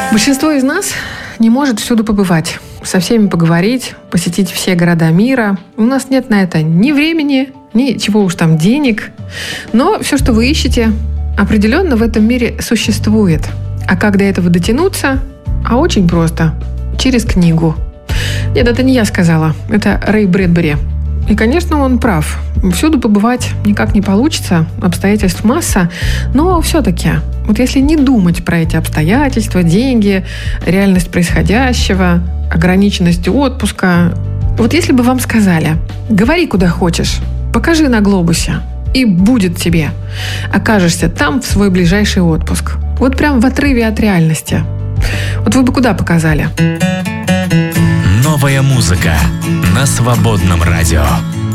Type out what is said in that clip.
Большинство из нас не может всюду побывать, со всеми поговорить, посетить все города мира. У нас нет на это ни времени, ни чего уж там денег. Но все, что вы ищете, определенно в этом мире существует. А как до этого дотянуться? А очень просто. Через книгу. Нет, это не я сказала. Это Рэй Брэдбери. И, конечно, он прав. Всюду побывать никак не получится, обстоятельств масса, но все-таки, вот если не думать про эти обстоятельства, деньги, реальность происходящего, ограниченность отпуска, вот если бы вам сказали, говори куда хочешь, покажи на глобусе, и будет тебе, окажешься там в свой ближайший отпуск. Вот прям в отрыве от реальности. Вот вы бы куда показали? Новая музыка на Свободном радио.